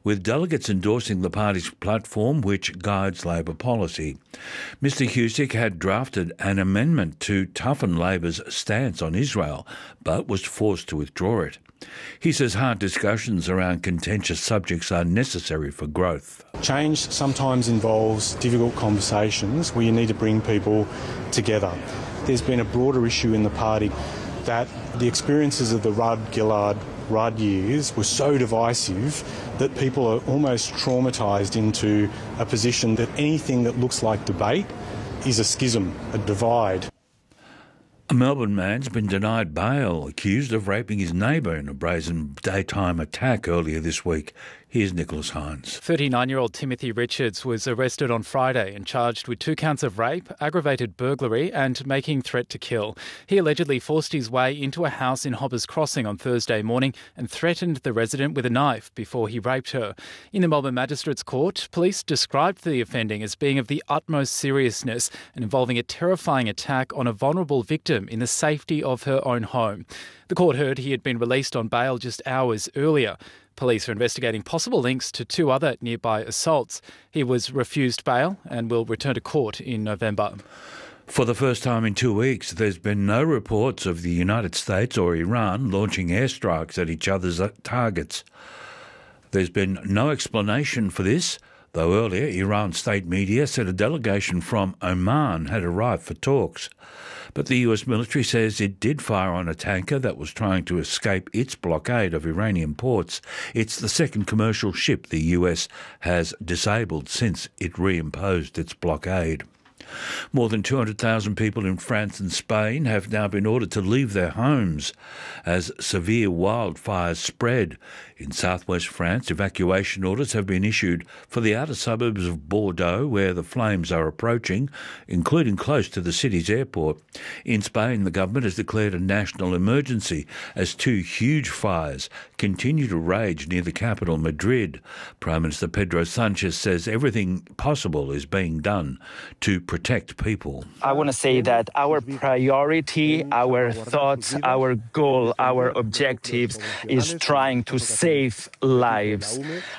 with delegates endorsing the party's platform which guides Labor policy. Mr Cusick had drafted an amendment to toughen Labor's stance on Israel, but was forced to withdraw it. He says hard discussions around contentious subjects are necessary for growth. Change sometimes involves difficult conversations where you need to bring people together. There's been a broader issue in the party that the experiences of the Rudd years were so divisive that people are almost traumatised into a position that anything that looks like debate is a schism, a divide. A Melbourne man's been denied bail, accused of raping his neighbour in a brazen daytime attack earlier this week. Here's Nicholas Hines. 39-year-old Timothy Richards was arrested on Friday and charged with 2 counts of rape, aggravated burglary and making threat to kill. He allegedly forced his way into a house in Hoppers Crossing on Thursday morning and threatened the resident with a knife before he raped her. In the Melbourne Magistrates Court, police described the offending as being of the utmost seriousness and involving a terrifying attack on a vulnerable victim in the safety of her own home. The court heard he had been released on bail just hours earlier. Police are investigating possible links to 2 other nearby assaults. He was refused bail and will return to court in November. For the first time in 2 weeks, there's been no reports of the United States or Iran launching airstrikes at each other's targets. There's been no explanation for this, though earlier Iran state media said a delegation from Oman had arrived for talks. But the US military says it did fire on a tanker that was trying to escape its blockade of Iranian ports. It's the second commercial ship the US has disabled since it reimposed its blockade. More than 200,000 people in France and Spain have now been ordered to leave their homes as severe wildfires spread. In southwest France, evacuation orders have been issued for the outer suburbs of Bordeaux, where the flames are approaching, including close to the city's airport. In Spain, the government has declared a national emergency as 2 huge fires continue to rage near the capital, Madrid. Prime Minister Pedro Sanchez says everything possible is being done to protect people. I want to say that our priority, our thoughts, our goal, our objectives is trying to save lives,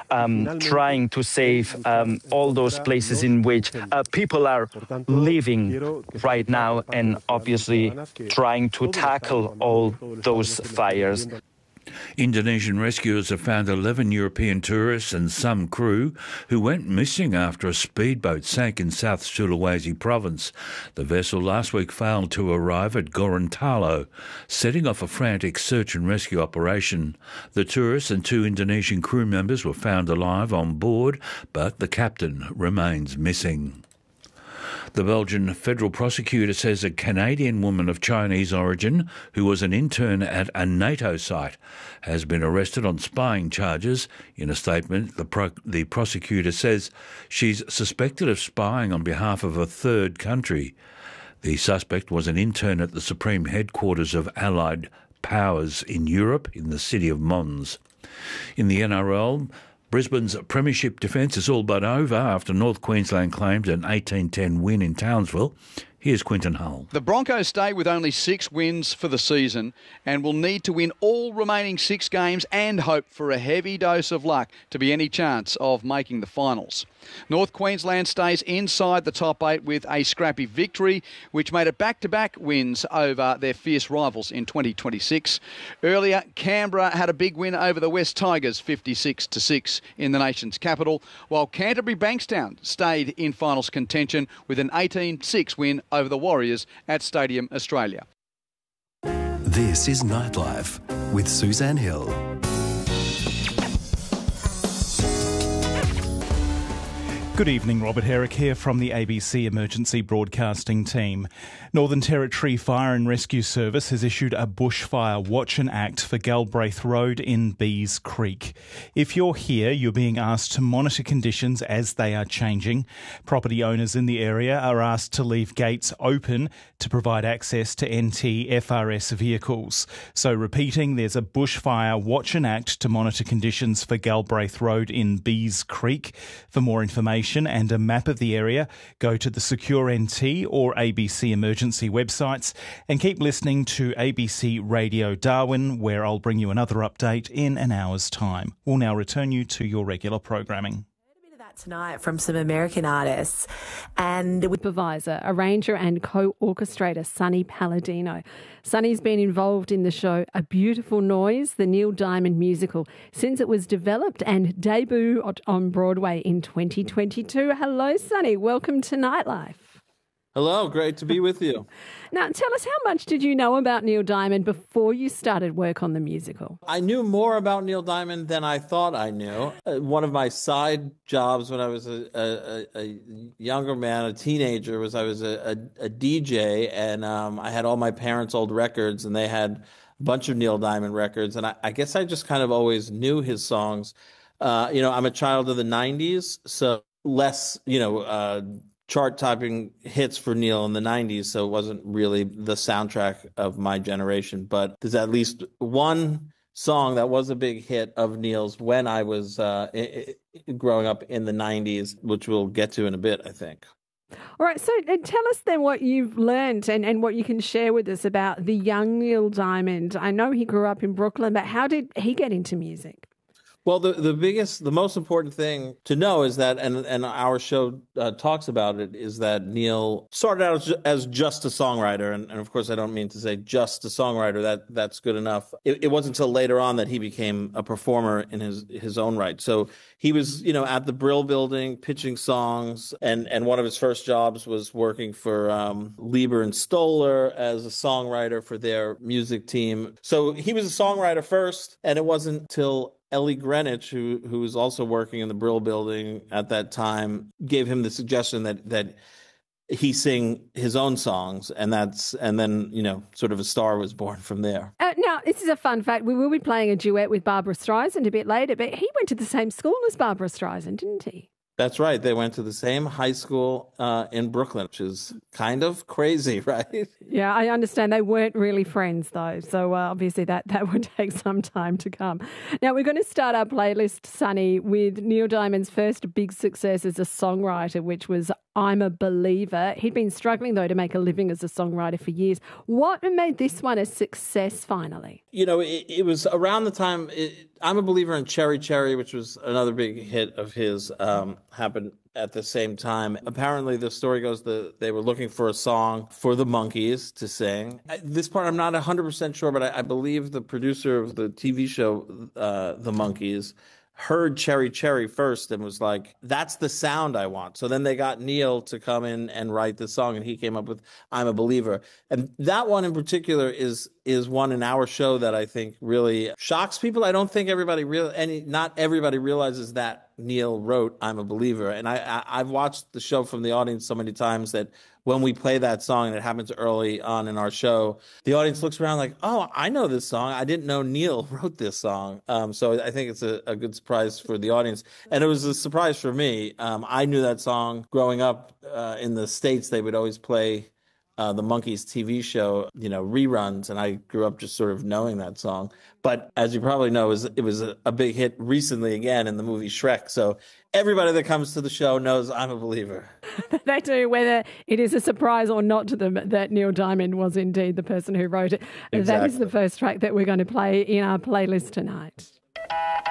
trying to save all those places in which people are living right now, and obviously trying to tackle all those fires. Indonesian rescuers have found 11 European tourists and some crew who went missing after a speedboat sank in South Sulawesi province. The vessel last week failed to arrive at Gorontalo, setting off a frantic search and rescue operation. The tourists and 2 Indonesian crew members were found alive on board, but the captain remains missing. The Belgian federal prosecutor says a Canadian woman of Chinese origin who was an intern at a NATO site has been arrested on spying charges. In a statement, the prosecutor says she's suspected of spying on behalf of a third country. The suspect was an intern at the supreme headquarters of Allied powers in Europe in the city of Mons. In the NRL, Brisbane's premiership defence is all but over after North Queensland claimed an 18-10 win in Townsville. Here's Quinton Hull. The Broncos stay with only 6 wins for the season and will need to win all remaining 6 games and hope for a heavy dose of luck to be any chance of making the finals. North Queensland stays inside the top 8 with a scrappy victory, which made it back-to-back wins over their fierce rivals in 2026. Earlier, Canberra had a big win over the West Tigers, 56-6 in the nation's capital, while Canterbury Bankstown stayed in finals contention with an 18-6 win over the Warriors at Stadium Australia. This is Nightlife with Suzanne Hill. Good evening, Robert Herrick here from the ABC Emergency Broadcasting team. Northern Territory Fire and Rescue Service has issued a bushfire watch and act for Galbraith Road in Bees Creek. If you're here, you're being asked to monitor conditions as they are changing. Property owners in the area are asked to leave gates open to provide access to NT-FRS vehicles. So repeating, there's a bushfire watch and act to monitor conditions for Galbraith Road in Bees Creek. For more information, information and a map of the area, go to the Secure NT or ABC Emergency websites and keep listening to ABC Radio Darwin, where I'll bring you another update in an hour's time. We'll now return you to your regular programming. Tonight from some American artists and with supervisor, arranger and co-orchestrator Sonny Palladino. Sonny's been involved in the show A Beautiful Noise, the Neil Diamond musical, since it was developed and debuted on Broadway in 2022. Hello, Sonny. Welcome to Nightlife. Hello, great to be with you. Now, tell us, how much did you know about Neil Diamond before you started work on the musical? I knew more about Neil Diamond than I thought I knew. One of my side jobs when I was a younger man, a teenager, was I was a DJ, and I had all my parents' old records, and they had a bunch of Neil Diamond records, and I guess I just kind of always knew his songs. I'm a child of the 90s, so less, chart-topping hits for Neil in the 90s, so it wasn't really the soundtrack of my generation. But there's at least one song that was a big hit of Neil's when I was growing up in the 90s, which we'll get to in a bit, I think. All right, so tell us then what you've learned and what you can share with us about the young Neil Diamond. I know he grew up in Brooklyn, but how did he get into music? Well, the most important thing to know is that, and our show talks about it, is that Neil started out as just a songwriter. And of course, I don't mean to say just a songwriter. That's good enough. It wasn't until later on that he became a performer in his own right. So he was, at the Brill Building pitching songs. And one of his first jobs was working for Lieber and Stoller as a songwriter for their music team. So he was a songwriter first, and it wasn't till Ellie Greenwich, who was also working in the Brill Building at that time, gave him the suggestion that he sing his own songs, and then sort of a star was born from there. Now, this is a fun fact. We will be playing a duet with Barbra Streisand a bit later, but he went to the same school as Barbra Streisand, didn't he? That's right. They went to the same high school in Brooklyn, which is kind of crazy, right? Yeah, I understand. They weren't really friends, though. So obviously that would take some time to come. Now, we're going to start our playlist, Sonny, with Neil Diamond's first big success as a songwriter, which was I'm a Believer. He'd been struggling, though, to make a living as a songwriter for years. What made this one a success, finally? It was around the time I'm a Believer in Cherry Cherry, which was another big hit of his, happened at the same time. Apparently, the story goes that they were looking for a song for the Monkees to sing. This part I'm not 100% sure, but I believe the producer of the TV show, The Monkees, heard Cherry Cherry first and was like, that's the sound I want. So then they got Neil to come in and write the song, and he came up with I'm a Believer. And that one in particular is one in our show that I think really shocks people. I don't think not everybody realizes that Neil wrote I'm a Believer. And I've watched the show from the audience so many times that when we play that song, and it happens early on in our show, the audience looks around like, oh, I know this song. I didn't know Neil wrote this song. So I think it's a good surprise for the audience. And it was a surprise for me. I knew that song growing up in the States. They would always play the Monkees TV show, reruns, and I grew up just sort of knowing that song. But as you probably know, it was a big hit recently again in the movie Shrek. So everybody that comes to the show knows I'm a Believer. They do, whether it is a surprise or not to them that Neil Diamond was indeed the person who wrote it. Exactly. That is the first track that we're going to play in our playlist tonight.